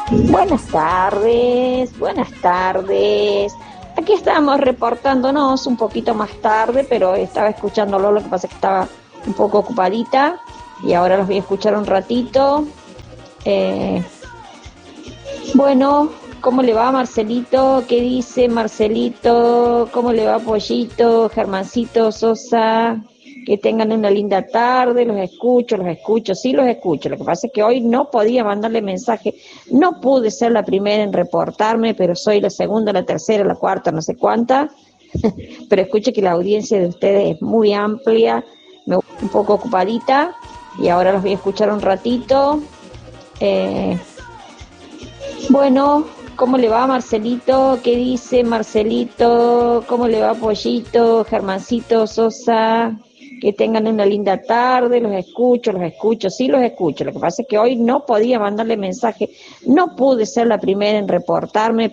Buenas tardes, buenas tardes. Aquí estamos reportándonos un poquito más tarde, pero estaba escuchándolo, lo que pasa es que estaba un poco ocupadita y ahora los voy a escuchar un ratito. Eh, bueno, ¿cómo le va Marcelito? ¿Qué dice Marcelito? ¿Cómo le va Pollito, Germancito, Sosa? Que tengan una linda tarde, los escucho, sí los escucho. Lo que pasa es que hoy no podía mandarle mensaje, no pude ser la primera en reportarme, pero soy la segunda, la tercera, la cuarta, no sé cuánta. Pero escuche que la audiencia de ustedes es muy amplia, me voy un poco ocupadita y ahora los voy a escuchar un ratito. Eh, bueno, ¿cómo le va Marcelito? ¿Qué dice Marcelito? ¿Cómo le va Pollito, Germancito, Sosa? Que tengan una linda tarde, los escucho, sí los escucho. Lo que pasa es que hoy no podía mandarle mensaje, no pude ser la primera en reportarme.